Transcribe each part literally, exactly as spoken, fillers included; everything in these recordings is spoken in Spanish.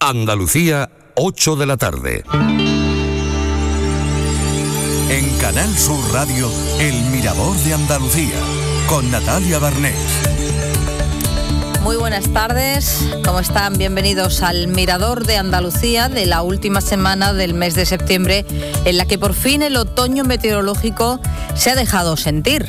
Andalucía, ocho de la tarde. En Canal Sur Radio, El Mirador de Andalucía, con Natalia Barnés. Muy buenas tardes, ¿cómo están? Bienvenidos al Mirador de Andalucía de la última semana del mes de septiembre, en la que por fin el otoño meteorológico se ha dejado sentir.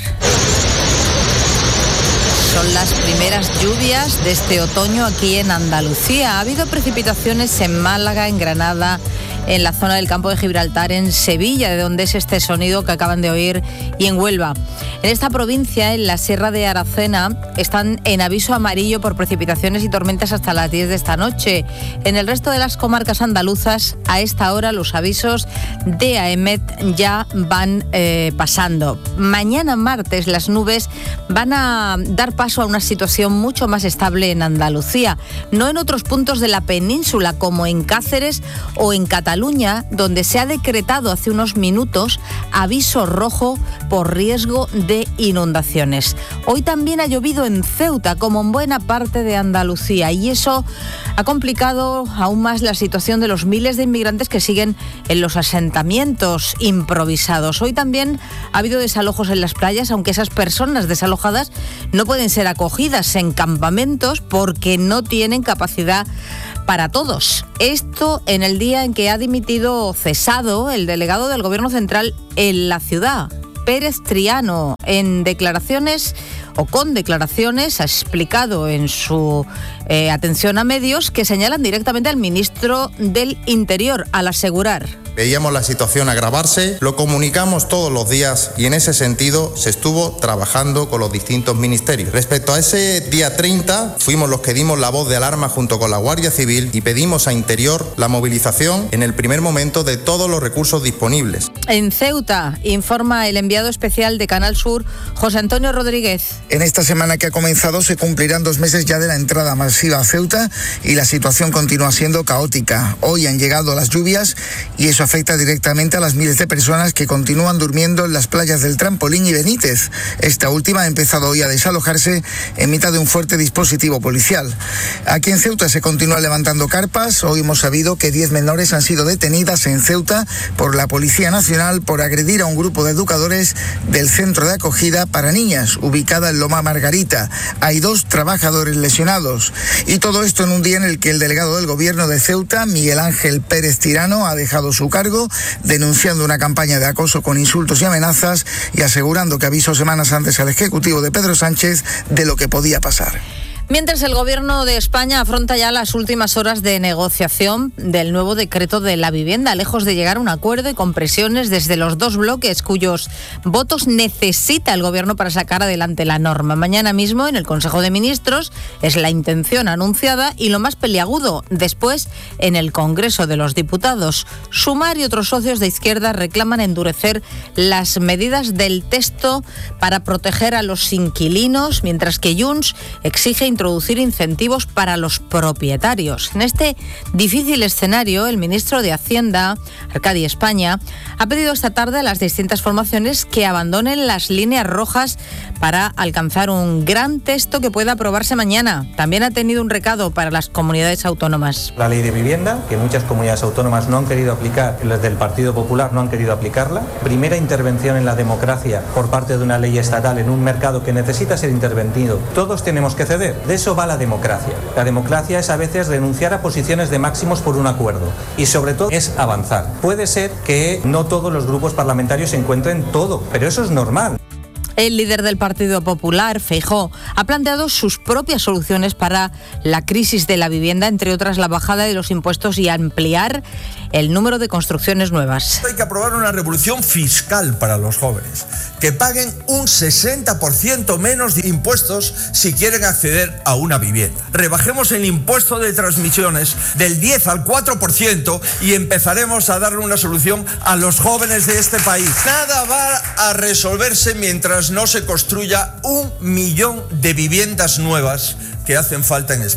Son las primeras lluvias de este otoño aquí en Andalucía. Ha habido precipitaciones en Málaga, en Granada, en la zona del Campo de Gibraltar, en Sevilla, de donde es este sonido que acaban de oír, y en Huelva. En esta provincia, en la Sierra de Aracena, están en aviso amarillo por precipitaciones y tormentas hasta las diez de esta noche. En el resto de las comarcas andaluzas, a esta hora los avisos de AEMET ya van eh, pasando. Mañana martes las nubes van a dar paso a una situación mucho más estable en Andalucía, no en otros puntos de la península como en Cáceres o en Cataluña, donde se ha decretado hace unos minutos aviso rojo por riesgo de inundaciones. Hoy también ha llovido en Ceuta, como en buena parte de Andalucía, y eso ha complicado aún más la situación de los miles de inmigrantes que siguen en los asentamientos improvisados. Hoy también ha habido desalojos en las playas, aunque esas personas desalojadas no pueden ser acogidas en campamentos porque no tienen capacidad para todos. Esto en el día en que ha dimitido, cesado, el delegado del Gobierno Central en la ciudad, Pérez Triano. En declaraciones o con declaraciones ha explicado en su eh, atención a medios que señalan directamente al ministro del Interior al asegurar: veíamos la situación agravarse, lo comunicamos todos los días y en ese sentido se estuvo trabajando con los distintos ministerios. Respecto a ese día treinta, fuimos los que dimos la voz de alarma junto con la Guardia Civil y pedimos a Interior la movilización en el primer momento de todos los recursos disponibles. En Ceuta, informa el enviado especial de Canal Sur, José Antonio Rodríguez. En esta semana que ha comenzado se cumplirán dos meses ya de la entrada masiva a Ceuta y la situación continúa siendo caótica. Hoy han llegado las lluvias y eso afecta directamente a las miles de personas que continúan durmiendo en las playas del Trampolín y Benítez. Esta última ha empezado hoy a desalojarse en mitad de un fuerte dispositivo policial. Aquí en Ceuta se continúa levantando carpas. Hoy hemos sabido que diez menores han sido detenidas en Ceuta por la Policía Nacional por agredir a un grupo de educadores del centro de acogida para niñas, ubicada en Loma Margarita. Hay dos trabajadores lesionados. Y todo esto en un día en el que el delegado del Gobierno de Ceuta, Miguel Ángel Pérez Tirano, ha dejado su cargo, denunciando una campaña de acoso con insultos y amenazas y asegurando que avisó semanas antes al Ejecutivo de Pedro Sánchez de lo que podía pasar. Mientras el Gobierno de España afronta ya las últimas horas de negociación del nuevo decreto de la vivienda, lejos de llegar a un acuerdo y con presiones desde los dos bloques cuyos votos necesita el Gobierno para sacar adelante la norma. Mañana mismo en el Consejo de Ministros es la intención anunciada y lo más peliagudo después en el Congreso de los Diputados. Sumar y otros socios de izquierda reclaman endurecer las medidas del texto para proteger a los inquilinos, mientras que Junts exige introducir incentivos para los propietarios. En este difícil escenario, el ministro de Hacienda, Arcadi España, ha pedido esta tarde a las distintas formaciones que abandonen las líneas rojas para alcanzar un gran texto que pueda aprobarse mañana. También ha tenido un recado para las comunidades autónomas. La ley de vivienda, que muchas comunidades autónomas no han querido aplicar, los del Partido Popular no han querido aplicarla. Primera intervención en la democracia por parte de una ley estatal en un mercado que necesita ser intervenido. Todos tenemos que ceder. De eso va la democracia. La democracia es a veces renunciar a posiciones de máximos por un acuerdo y sobre todo es avanzar. Puede ser que no todos los grupos parlamentarios se encuentren todo, pero eso es normal. El líder del Partido Popular, Feijóo, ha planteado sus propias soluciones para la crisis de la vivienda, entre otras la bajada de los impuestos y ampliar el número de construcciones nuevas. Hay que aprobar una revolución fiscal para los jóvenes, que paguen un sesenta por ciento menos de impuestos si quieren acceder a una vivienda. Rebajemos el impuesto de transmisiones del diez al cuatro por ciento y empezaremos a darle una solución a los jóvenes de este país. Nada va a resolverse mientras no se construya un millón de viviendas nuevas que hacen falta en España.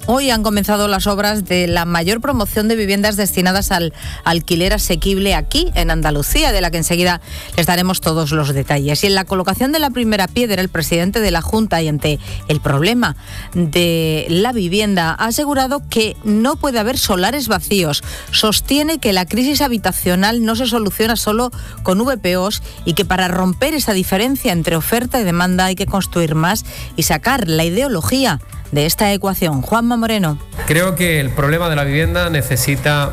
Hoy han comenzado las obras de la mayor promoción de viviendas destinadas al alquiler asequible aquí en Andalucía, de la que enseguida les daremos todos los detalles. Y en la colocación de la primera piedra, el presidente de la Junta, y ante el problema de la vivienda, ha asegurado que no puede haber solares vacíos. Sostiene que la crisis habitacional no se soluciona solo con V P Os y que para romper esa diferencia entre oferta y demanda hay que construir más y sacar la ideología de esta ecuación. Juanma Moreno. Creo que el problema de la vivienda necesita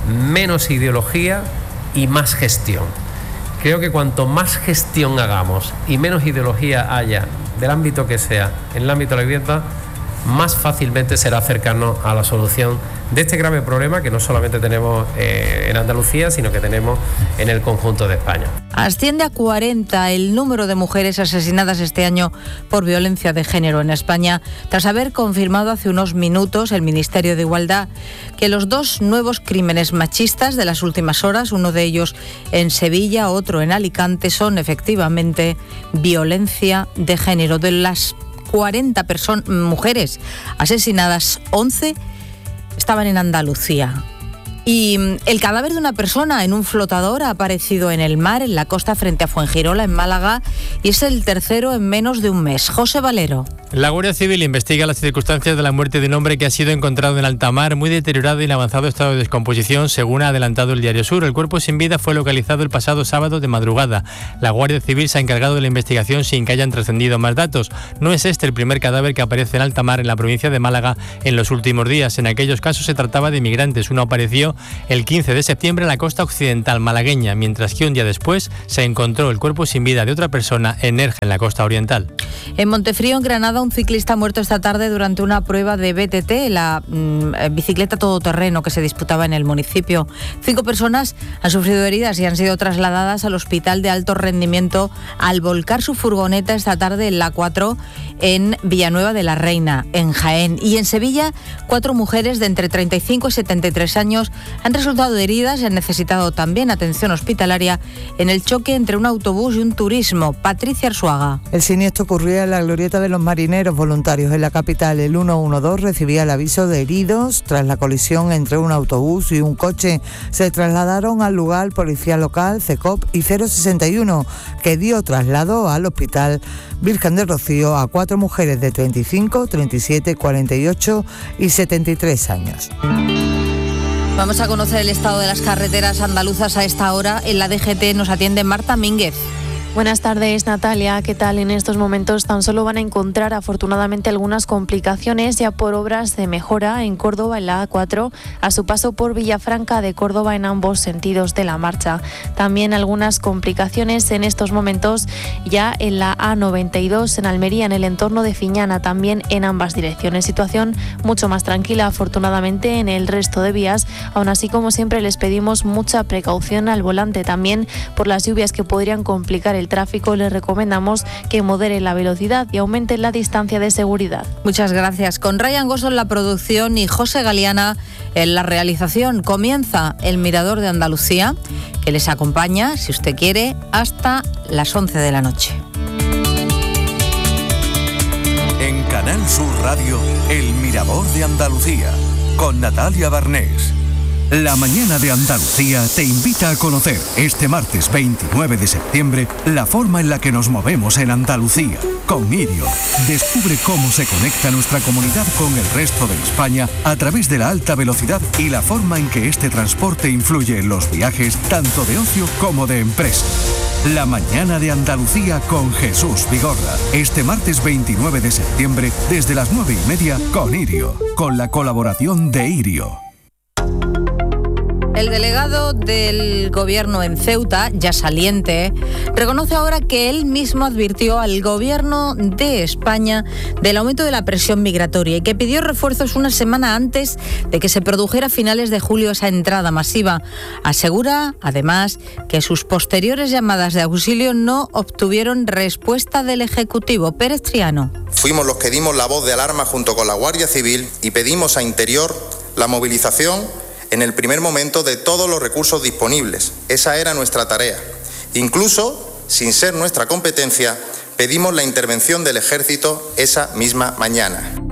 menos ideología y más gestión. Creo que cuanto más gestión hagamos y menos ideología haya, del ámbito que sea, en el ámbito de la vivienda, más fácilmente será acercarnos a la solución de este grave problema que no solamente tenemos eh, en Andalucía, sino que tenemos en el conjunto de España. Asciende a cuarenta el número de mujeres asesinadas este año por violencia de género en España, tras haber confirmado hace unos minutos el Ministerio de Igualdad que los dos nuevos crímenes machistas de las últimas horas, uno de ellos en Sevilla, otro en Alicante, son efectivamente violencia de género. De las cuarenta personas, mujeres asesinadas, once estaban en Andalucía. Y el cadáver de una persona en un flotador ha aparecido en el mar, en la costa frente a Fuengirola, en Málaga, y es el tercero en menos de un mes. José Valero. La Guardia Civil investiga las circunstancias de la muerte de un hombre que ha sido encontrado en alta mar, muy deteriorado y en avanzado estado de descomposición, según ha adelantado el Diario Sur. El cuerpo sin vida fue localizado el pasado sábado de madrugada. La Guardia Civil se ha encargado de la investigación sin que hayan trascendido más datos. No es este el primer cadáver que aparece en alta mar en la provincia de Málaga en los últimos días. En aquellos casos se trataba de migrantes. Uno apareció el quince de septiembre en la costa occidental malagueña, mientras que un día después se encontró el cuerpo sin vida de otra persona en Nerja, en la costa oriental. En Montefrío, en Granada, un ciclista ha muerto esta tarde durante una prueba de B T T, la mm, bicicleta todoterreno que se disputaba en el municipio. Cinco personas han sufrido heridas y han sido trasladadas al hospital de alto rendimiento al volcar su furgoneta esta tarde en la A cuatro en Villanueva de la Reina, en Jaén. Y en Sevilla, cuatro mujeres de entre treinta y cinco y setenta y tres años han resultado heridas y han necesitado también atención hospitalaria en el choque entre un autobús y un turismo. Patricia Arzuaga. El siniestro ocurría en la glorieta de los marineros voluntarios en la capital. El ciento doce recibía el aviso de heridos tras la colisión entre un autobús y un coche. Se trasladaron al lugar policía local, CECOP y cero sesenta y uno, que dio traslado al hospital Virgen del Rocío a cuatro mujeres de treinta y cinco, treinta y siete, cuarenta y ocho y setenta y tres años. Vamos a conocer el estado de las carreteras andaluzas a esta hora. En la D G T nos atiende Marta Mínguez. Buenas tardes, Natalia. ¿Qué tal? En estos momentos tan solo van a encontrar afortunadamente algunas complicaciones ya por obras de mejora en Córdoba en la A cuatro, a su paso por Villafranca de Córdoba en ambos sentidos de la marcha. También algunas complicaciones en estos momentos ya en la A noventa y dos en Almería, en el entorno de Fiñana, también en ambas direcciones. Situación mucho más tranquila afortunadamente en el resto de vías. Aún así, como siempre, les pedimos mucha precaución al volante, también por las lluvias que podrían complicar el tráfico. Les recomendamos que modere la velocidad y aumente la distancia de seguridad. Muchas gracias. Con Ryan Gosso en la producción y José Galeana en la realización, comienza el Mirador de Andalucía, que les acompaña, si usted quiere, hasta las once de la noche. En Canal Sur Radio, el Mirador de Andalucía, con Natalia Barnés. La mañana de Andalucía te invita a conocer este martes veintinueve de septiembre la forma en la que nos movemos en Andalucía con Irio. Descubre cómo se conecta nuestra comunidad con el resto de España a través de la alta velocidad y la forma en que este transporte influye en los viajes tanto de ocio como de empresa. La mañana de Andalucía con Jesús Vigorra. Este martes veintinueve de septiembre desde las nueve y media con Irio, con la colaboración de Irio. El delegado del Gobierno en Ceuta, ya saliente, reconoce ahora que él mismo advirtió al Gobierno de España del aumento de la presión migratoria y que pidió refuerzos una semana antes de que se produjera a finales de julio esa entrada masiva. Asegura, además, que sus posteriores llamadas de auxilio no obtuvieron respuesta del Ejecutivo. Pérez Triano. Fuimos los que dimos la voz de alarma junto con la Guardia Civil y pedimos a Interior la movilización en el primer momento de todos los recursos disponibles. Esa era nuestra tarea. Incluso, sin ser nuestra competencia, pedimos la intervención del Ejército esa misma mañana.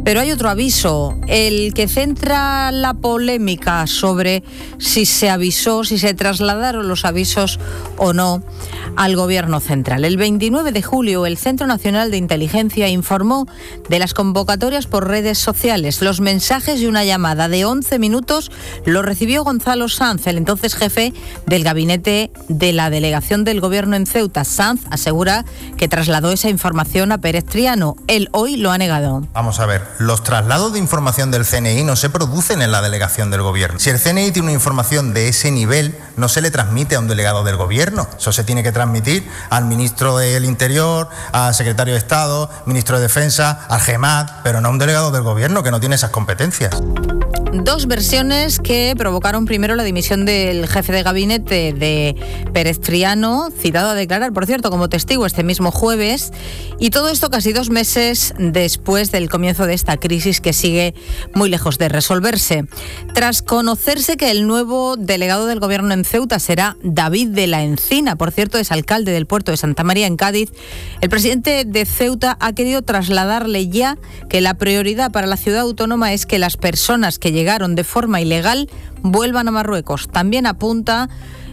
Pero hay otro aviso, el que centra la polémica sobre si se avisó, si se trasladaron los avisos o no al Gobierno central. El veintinueve de julio, el Centro Nacional de Inteligencia informó de las convocatorias por redes sociales. Los mensajes y una llamada de once minutos los recibió Gonzalo Sanz, el entonces jefe del gabinete de la delegación del Gobierno en Ceuta. Sanz asegura que trasladó esa información a Pérez Triano. Él hoy lo ha negado. Vamos a ver, los traslados de información del C N I no se producen en la delegación del Gobierno. Si el C N I tiene una información de ese nivel, no se le transmite a un delegado del Gobierno. Eso se tiene que transmitir al ministro del Interior, al secretario de Estado, ministro de Defensa, al GEMAT, pero no a un delegado del Gobierno que no tiene esas competencias. Dos versiones que provocaron primero la dimisión del jefe de gabinete de Pérez Triano, citado a declarar, por cierto, como testigo este mismo jueves, y todo esto casi dos meses después del comienzo de esta crisis que sigue muy lejos de resolverse. Tras conocerse que el nuevo delegado del Gobierno en Ceuta será David de la Encina, por cierto, es alcalde del puerto de Santa María en Cádiz, el presidente de Ceuta ha querido trasladarle ya que la prioridad para la ciudad autónoma es que las personas que llegaron de forma ilegal vuelvan a Marruecos. También apunta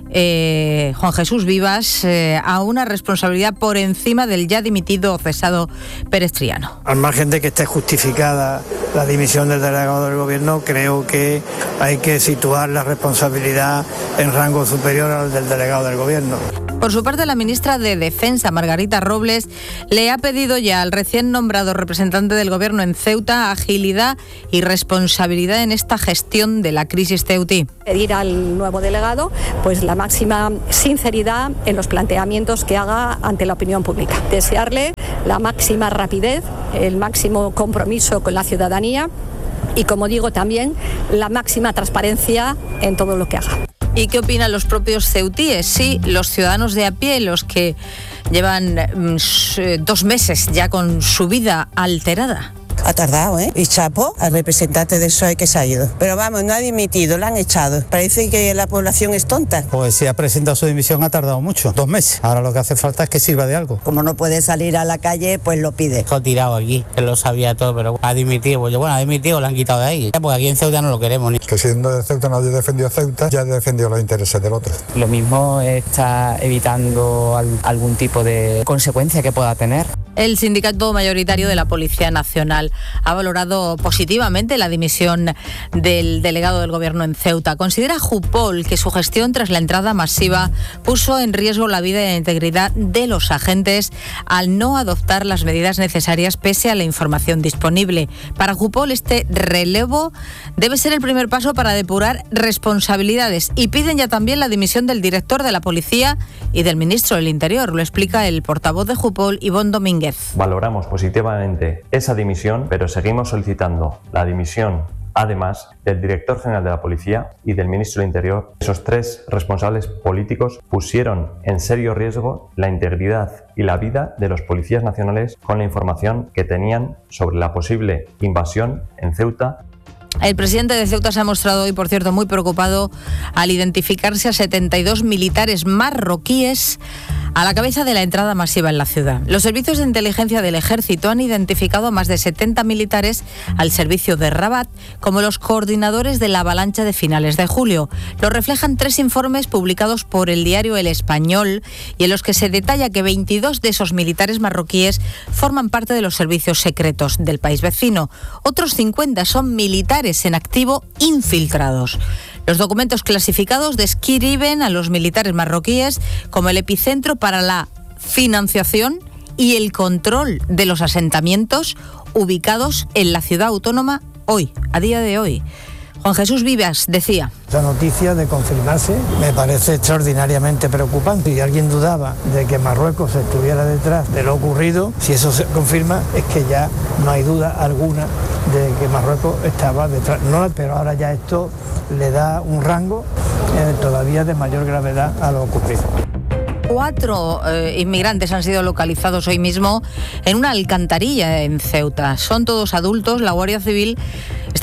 eh, Juan Jesús Vivas eh, a una responsabilidad por encima del ya dimitido o cesado Pérez Triano. Al margen de que esté justificada la dimisión del delegado del Gobierno, creo que hay que situar la responsabilidad en rango superior al del delegado del Gobierno. Por su parte, la ministra de Defensa, Margarita Robles, le ha pedido ya al recién nombrado representante del Gobierno en Ceuta agilidad y responsabilidad en esta gestión de la crisis ceutí. Pedir al nuevo delegado pues la máxima sinceridad en los planteamientos que haga ante la opinión pública. Desearle la máxima rapidez, el máximo compromiso con la ciudadanía y, como digo, también la máxima transparencia en todo lo que haga. ¿Y qué opinan los propios ceutíes? Sí, los ciudadanos de a pie, los que llevan mm, dos meses ya con su vida alterada. Ha tardado, ¿eh? Y chapo al representante del P S O E que se ha ido. Pero vamos, no ha dimitido, lo han echado. Parece que la población es tonta. Pues si ha presentado su dimisión ha tardado mucho, dos meses. Ahora lo que hace falta es que sirva de algo. Como no puede salir a la calle, pues lo pide. Lo ha tirado aquí, él lo sabía todo, pero ha dimitido. Pues bueno, ha dimitido, lo han quitado de ahí. Porque aquí en Ceuta no lo queremos. Ni. Que siendo de Ceuta nadie defendió a Ceuta, ya defendió los intereses del otro. Lo mismo está evitando algún tipo de consecuencia que pueda tener. El sindicato mayoritario de la Policía Nacional ha valorado positivamente la dimisión del delegado del Gobierno en Ceuta. Considera Jupol que su gestión tras la entrada masiva puso en riesgo la vida y la integridad de los agentes al no adoptar las medidas necesarias pese a la información disponible. Para Jupol, este relevo debe ser el primer paso para depurar responsabilidades y piden ya también la dimisión del director de la Policía y del ministro del Interior. Lo explica el portavoz de Jupol, Ivonne Domínguez. Valoramos positivamente esa dimisión, pero seguimos solicitando la dimisión, además, del director general de la Policía y del ministro del Interior. Esos tres responsables políticos pusieron en serio riesgo la integridad y la vida de los policías nacionales con la información que tenían sobre la posible invasión en Ceuta. El presidente de Ceuta se ha mostrado hoy, por cierto, muy preocupado al identificarse a setenta y dos militares marroquíes a la cabeza de la entrada masiva en la ciudad. Los servicios de inteligencia del ejército han identificado a más de setenta militares al servicio de Rabat como los coordinadores de la avalancha de finales de julio. Lo reflejan tres informes publicados por el diario El Español y en los que se detalla que veintidós de esos militares marroquíes forman parte de los servicios secretos del país vecino. Otros cincuenta son militares en activo infiltrados. Los documentos clasificados describen a los militares marroquíes como el epicentro para la financiación y el control de los asentamientos ubicados en la ciudad autónoma hoy, a día de hoy. Juan Jesús Vivas decía: La noticia de confirmarse me parece extraordinariamente preocupante. Si alguien dudaba de que Marruecos estuviera detrás de lo ocurrido, si eso se confirma es que ya no hay duda alguna de que Marruecos estaba detrás. No, pero ahora ya esto le da un rango eh, todavía de mayor gravedad a lo ocurrido. Cuatro eh, inmigrantes han sido localizados hoy mismo en una alcantarilla en Ceuta. Son todos adultos. La Guardia Civil está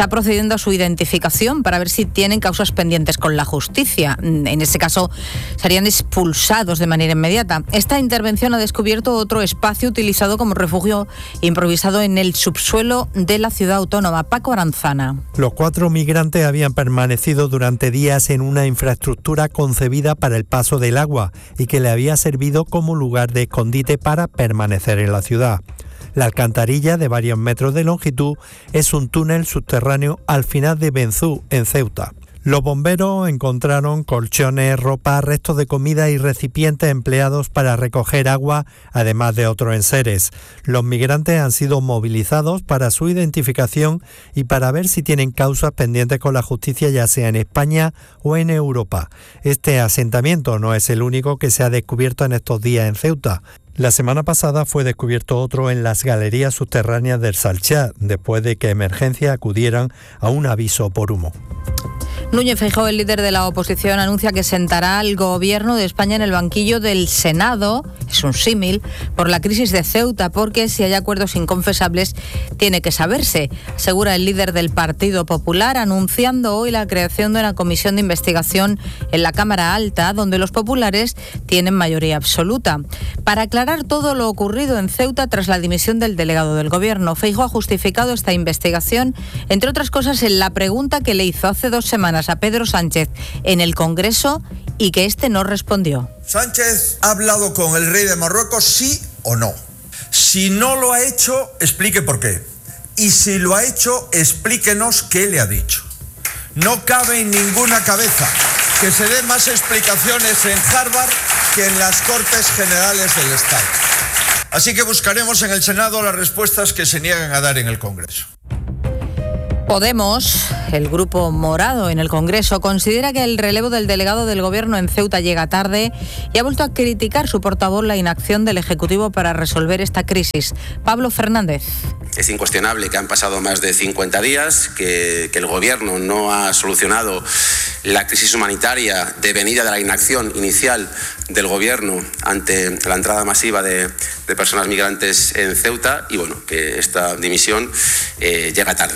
está procediendo a su identificación para ver si tienen causas pendientes con la justicia. En ese caso, serían expulsados de manera inmediata. Esta intervención ha descubierto otro espacio utilizado como refugio improvisado en el subsuelo de la ciudad autónoma. Paco Aranzana. Los cuatro migrantes habían permanecido durante días en una infraestructura concebida para el paso del agua y que le había servido como lugar de escondite para permanecer en la ciudad. La alcantarilla, de varios metros de longitud, es un túnel subterráneo al final de Benzú, en Ceuta. Los bomberos encontraron colchones, ropa, restos de comida y recipientes empleados para recoger agua, además de otros enseres. Los migrantes han sido movilizados para su identificación y para ver si tienen causas pendientes con la justicia, ya sea en España o en Europa. Este asentamiento no es el único que se ha descubierto en estos días en Ceuta. La semana pasada fue descubierto otro en las galerías subterráneas del Salchá, después de que emergencias acudieran a un aviso por humo. Núñez Feijóo, el líder de la oposición, anuncia que sentará al gobierno de España en el banquillo del Senado, es un símil, por la crisis de Ceuta, porque si hay acuerdos inconfesables tiene que saberse, asegura el líder del Partido Popular, anunciando hoy la creación de una comisión de investigación en la Cámara Alta, donde los populares tienen mayoría absoluta. Para aclarar todo lo ocurrido en Ceuta tras la dimisión del delegado del gobierno, Feijóo ha justificado esta investigación, entre otras cosas, en la pregunta que le hizo hace dos semanas a Pedro Sánchez en el Congreso y que este no respondió. ¿Sánchez ha hablado con el rey de Marruecos, sí o no? Si no lo ha hecho, explique por qué. Y si lo ha hecho, explíquenos qué le ha dicho. No cabe en ninguna cabeza que se den más explicaciones en Harvard que en las Cortes Generales del Estado. Así que buscaremos en el Senado las respuestas que se niegan a dar en el Congreso. Podemos, el grupo morado en el Congreso, considera que el relevo del delegado del Gobierno en Ceuta llega tarde y ha vuelto a criticar su portavoz la inacción del Ejecutivo para resolver esta crisis. Pablo Fernández. Es incuestionable que han pasado más de cincuenta días, que, que el Gobierno no ha solucionado la crisis humanitaria devenida de la inacción inicial del Gobierno ante la entrada masiva de, de personas migrantes en Ceuta y bueno, que esta dimisión eh, llega tarde.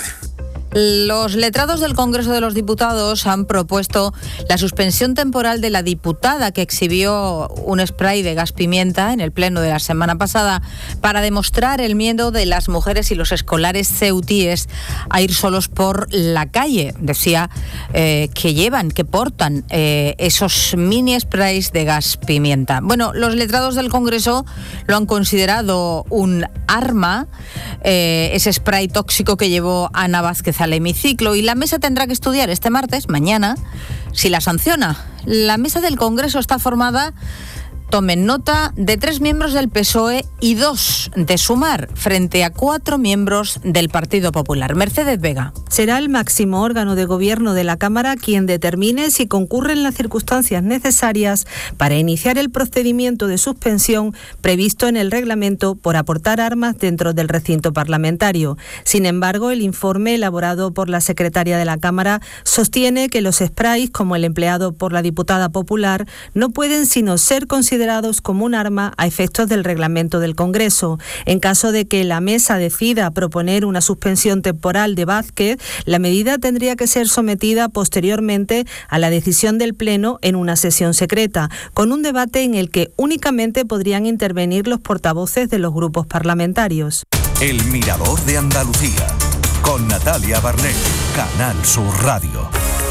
Los letrados del Congreso de los Diputados han propuesto la suspensión temporal de la diputada que exhibió un spray de gas pimienta en el pleno de la semana pasada para demostrar el miedo de las mujeres y los escolares ceutíes a ir solos por la calle. Decía eh, que llevan, que portan eh, esos mini sprays de gas pimienta. Bueno, los letrados del Congreso lo han considerado un arma, eh, ese spray tóxico que llevó Ana Vázquez al hemiciclo, y la mesa tendrá que estudiar este martes, mañana, si la sanciona. La mesa del Congreso está formada, tomen nota, de tres miembros del P S O E y dos de Sumar, frente a cuatro miembros del Partido Popular. Mercedes Vega. Será el máximo órgano de gobierno de la Cámara quien determine si concurren las circunstancias necesarias para iniciar el procedimiento de suspensión previsto en el reglamento por aportar armas dentro del recinto parlamentario. Sin embargo, el informe elaborado por la secretaria de la Cámara sostiene que los sprays, como el empleado por la diputada popular, no pueden sino ser considerados considerados como un arma a efectos del reglamento del Congreso. En caso de que la mesa decida proponer una suspensión temporal de Vázquez, la medida tendría que ser sometida posteriormente a la decisión del Pleno en una sesión secreta, con un debate en el que únicamente podrían intervenir los portavoces de los grupos parlamentarios. El Mirador de Andalucía, con Natalia Barnés, Canal Sur Radio.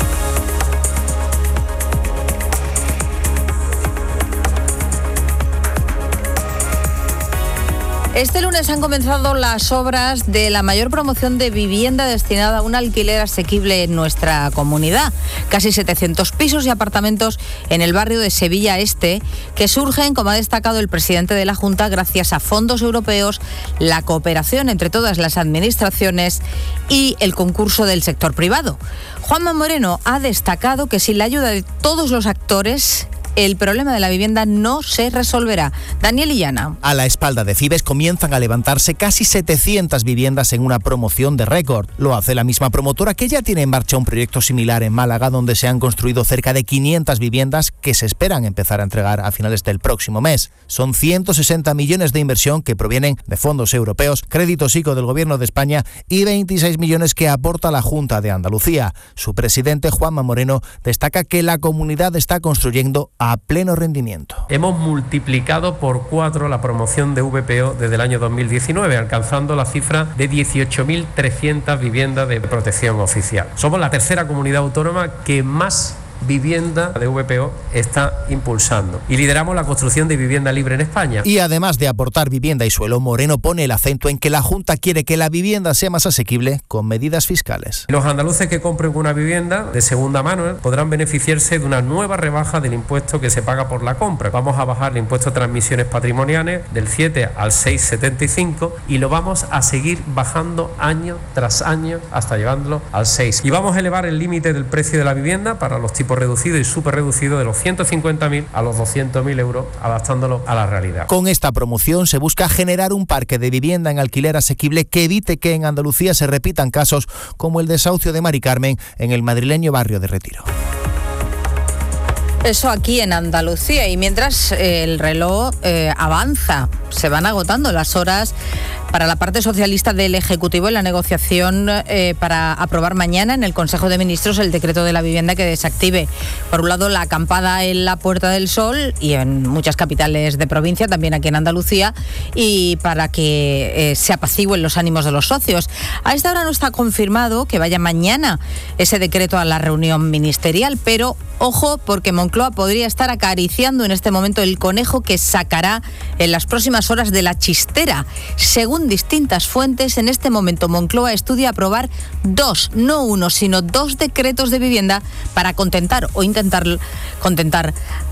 Este lunes han comenzado las obras de la mayor promoción de vivienda destinada a un alquiler asequible en nuestra comunidad. Casi setecientos pisos y apartamentos en el barrio de Sevilla Este, que surgen, como ha destacado el presidente de la Junta, gracias a fondos europeos, la cooperación entre todas las administraciones y el concurso del sector privado. Juanma Moreno ha destacado que sin la ayuda de todos los actores el problema de la vivienda no se resolverá. Daniel Illana. A la espalda de Fibes comienzan a levantarse casi setecientas viviendas en una promoción de récord. Lo hace la misma promotora que ya tiene en marcha un proyecto similar en Málaga, donde se han construido cerca de quinientas viviendas que se esperan empezar a entregar a finales del próximo mes. Son ciento sesenta millones de inversión que provienen de fondos europeos, créditos I C O del Gobierno de España y veintiséis millones que aporta la Junta de Andalucía. Su presidente, Juanma Moreno, destaca que la comunidad está construyendo a pleno rendimiento. Hemos multiplicado por cuatro la promoción de V P O desde el año dos mil diecinueve, alcanzando la cifra de dieciocho mil trescientas viviendas de protección oficial. Somos la tercera comunidad autónoma que más vivienda de V P O está impulsando y lideramos la construcción de vivienda libre en España. Y además de aportar vivienda y suelo, Moreno pone el acento en que la Junta quiere que la vivienda sea más asequible con medidas fiscales. Los andaluces que compren una vivienda de segunda mano ¿eh? podrán beneficiarse de una nueva rebaja del impuesto que se paga por la compra. Vamos a bajar el impuesto de transmisiones patrimoniales del siete al seis coma setenta y cinco y lo vamos a seguir bajando año tras año hasta llevándolo al seis. Y vamos a elevar el límite del precio de la vivienda para los tipos reducido y súper reducido de los ciento cincuenta mil a los doscientos mil euros, adaptándolo a la realidad. Con esta promoción se busca generar un parque de vivienda en alquiler asequible que evite que en Andalucía se repitan casos como el desahucio de Mari Carmen en el madrileño barrio de Retiro. Eso aquí en Andalucía, y mientras eh, el reloj eh, avanza, se van agotando las horas para la parte socialista del Ejecutivo en la negociación eh, para aprobar mañana en el Consejo de Ministros el decreto de la vivienda que desactive, por un lado, la acampada en la Puerta del Sol y en muchas capitales de provincia, también aquí en Andalucía, y para que eh, se apacigüen los ánimos de los socios. A esta hora no está confirmado que vaya mañana ese decreto a la reunión ministerial, pero ojo, porque Moncloa podría estar acariciando en este momento el conejo que sacará en las próximas horas de la chistera. Según distintas fuentes, en este momento Moncloa estudia aprobar dos, no uno, sino dos decretos de vivienda para contentar o intentar contentar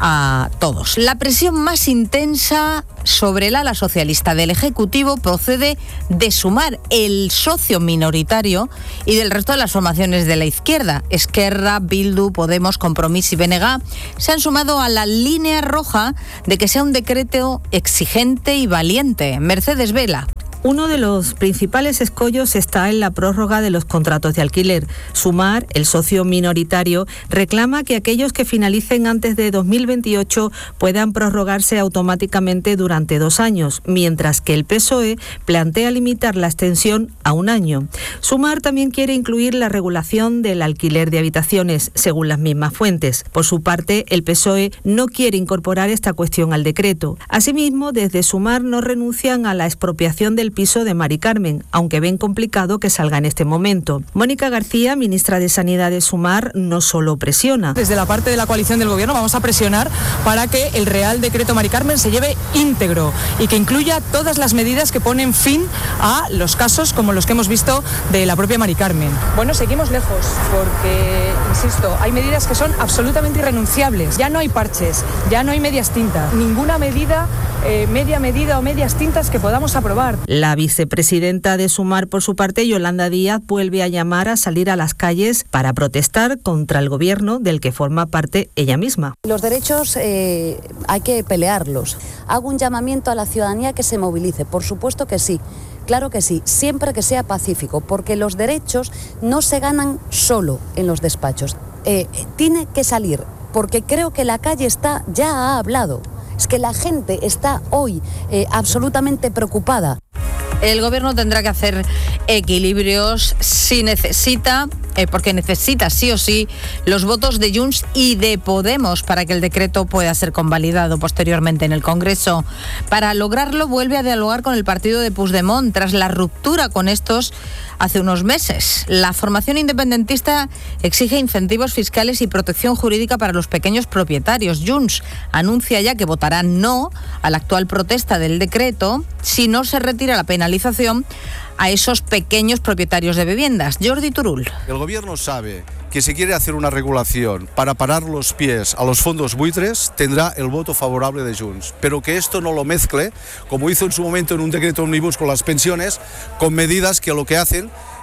a todos. La presión más intensa sobre el ala socialista del Ejecutivo procede de Sumar, el socio minoritario, y del resto de las formaciones de la izquierda. Esquerra, Bildu, Podemos, Compromís y B N G se han sumado a la línea roja de que sea un decreto exigente y valiente. Mercedes Vela. Uno de los principales escollos está en la prórroga de los contratos de alquiler. Sumar, el socio minoritario, reclama que aquellos que finalicen antes de dos mil veintiocho puedan prorrogarse automáticamente durante dos años, mientras que el P S O E plantea limitar la extensión a un año. Sumar también quiere incluir la regulación del alquiler de habitaciones, según las mismas fuentes. Por su parte, el P S O E no quiere incorporar esta cuestión al decreto. Asimismo, desde Sumar no renuncian a la expropiación del piso de Mari Carmen, aunque ven complicado que salga en este momento. Mónica García, ministra de Sanidad de Sumar, no solo presiona. Desde la parte de la coalición del Gobierno vamos a presionar para que el Real Decreto Mari Carmen se lleve íntegro y que incluya todas las medidas que ponen fin a los casos como los que hemos visto de la propia Mari Carmen. Bueno, seguimos lejos porque, insisto, hay medidas que son absolutamente irrenunciables. Ya no hay parches, ya no hay medias tintas, ninguna medida, eh, media medida o medias tintas que podamos aprobar. La vicepresidenta de Sumar, por su parte, Yolanda Díaz, vuelve a llamar a salir a las calles para protestar contra el gobierno del que forma parte ella misma. Los derechos eh, hay que pelearlos. Hago un llamamiento a la ciudadanía que se movilice, por supuesto que sí. Claro que sí, siempre que sea pacífico, porque los derechos no se ganan solo en los despachos. Eh, tiene que salir, porque creo que la calle está, ya ha hablado. Es que la gente está hoy eh, absolutamente preocupada. El Gobierno tendrá que hacer equilibrios si necesita, eh, porque necesita sí o sí los votos de Junts y de Podemos para que el decreto pueda ser convalidado posteriormente en el Congreso. Para lograrlo vuelve a dialogar con el partido de Puigdemont tras la ruptura con estos hace unos meses. La formación independentista exige incentivos fiscales y protección jurídica para los pequeños propietarios. Junts anuncia ya que votará no a la actual protesta del decreto si no se retira la penalización a esos pequeños propietarios de viviendas. Jordi Turull. El Gobierno sabe que si quiere hacer una regulación para parar los pies a los fondos buitres, tendrá el voto favorable de Junts, pero que esto no lo mezcle, como hizo en su momento en un decreto omnibus con las pensiones, con medidas que lo que hacen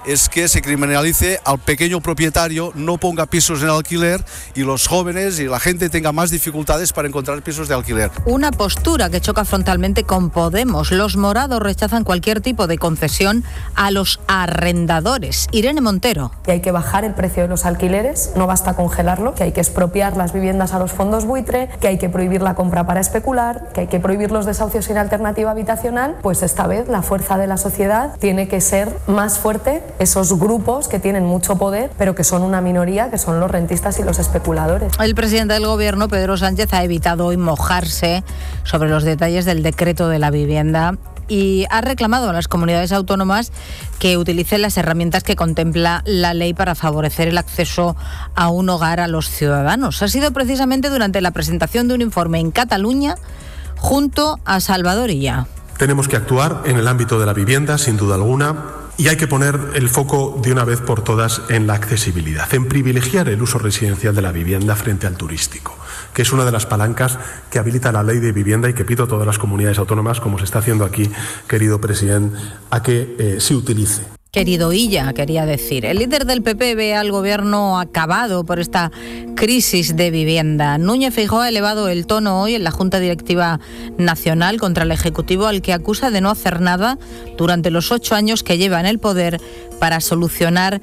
es que se criminalice al pequeño propietario, no ponga pisos en alquiler y los jóvenes y la gente tenga más dificultades para encontrar pisos de alquiler. Una postura que choca frontalmente con Podemos. Los morados rechazan cualquier tipo de concesión a los arrendadores. Irene Montero. Que hay que bajar el precio de los alquileres, no basta congelarlo, que hay que expropiar las viviendas a los fondos buitre, que hay que prohibir la compra para especular, que hay que prohibir los desahucios sin alternativa habitacional. Pues esta vez la fuerza de la sociedad tiene que ser más fuerte, esos grupos que tienen mucho poder, pero que son una minoría, que son los rentistas y los especuladores. El presidente del Gobierno, Pedro Sánchez, ha evitado hoy mojarse sobre los detalles del decreto de la vivienda y ha reclamado a las comunidades autónomas que utilicen las herramientas que contempla la ley para favorecer el acceso a un hogar a los ciudadanos. Ha sido precisamente durante la presentación de un informe en Cataluña junto a Salvador Illa. Tenemos que actuar en el ámbito de la vivienda, sin duda alguna, y hay que poner el foco de una vez por todas en la accesibilidad, en privilegiar el uso residencial de la vivienda frente al turístico, que es una de las palancas que habilita la ley de vivienda y que pido a todas las comunidades autónomas, como se está haciendo aquí, querido presidente, a que eh, se utilice. Querido Illa, quería decir. El líder del P P ve al Gobierno acabado por esta crisis de vivienda. Núñez Feijóo ha elevado el tono hoy en la Junta Directiva Nacional contra el Ejecutivo, al que acusa de no hacer nada durante los ocho años que lleva en el poder para solucionar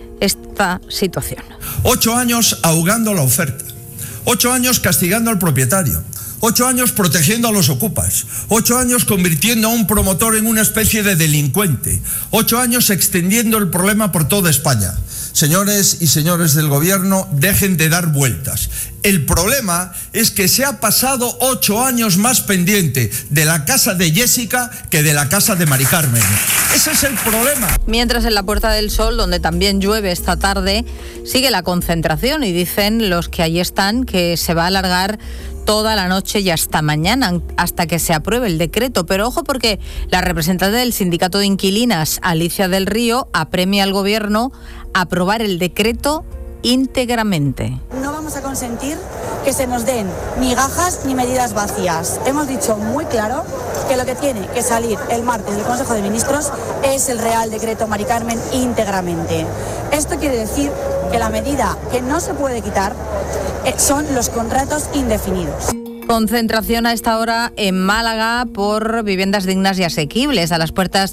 esta situación. Ocho años ahogando la oferta. Ocho años castigando al propietario. Ocho años protegiendo a los ocupas. Ocho años convirtiendo a un promotor en una especie de delincuente. Ocho años extendiendo el problema por toda España. Señores y señores del Gobierno, dejen de dar vueltas. El problema es que se ha pasado ocho años más pendiente de la casa de Jessica que de la casa de Mari Carmen. Ese es el problema. Mientras en la Puerta del Sol, donde también llueve esta tarde, sigue la concentración y dicen los que allí están que se va a alargar toda la noche y hasta mañana, hasta que se apruebe el decreto. Pero ojo, porque la representante del Sindicato de Inquilinas, Alicia del Río, apremia al Gobierno a aprobar el decreto íntegramente. No vamos a consentir que se nos den migajas ni medidas vacías. Hemos dicho muy claro que lo que tiene que salir el martes del Consejo de Ministros es el Real Decreto Mari Carmen íntegramente. Esto quiere decir que la medida que no se puede quitar son los contratos indefinidos. Concentración a esta hora en Málaga por viviendas dignas y asequibles. A las puertas